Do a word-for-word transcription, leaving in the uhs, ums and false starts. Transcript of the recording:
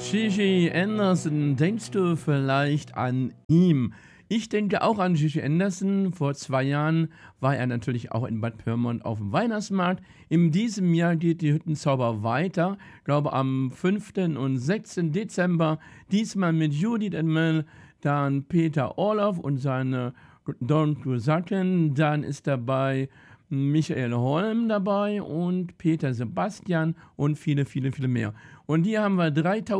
Gigi Anderson, denkst du vielleicht an ihn? Ich denke auch an Gigi Anderson. Vor zwei Jahren war er natürlich auch in Bad Pyrmont auf dem Weihnachtsmarkt. In diesem Jahr geht die Hüttenzauber weiter. Ich glaube am fünften und sechsten Dezember. Diesmal mit Judith Enmel, dann Peter Orloff und seine Don Satten. Dann ist dabei Michael Holm dabei und Peter Sebastian und viele, viele, viele mehr. Und hier haben wir dreitausend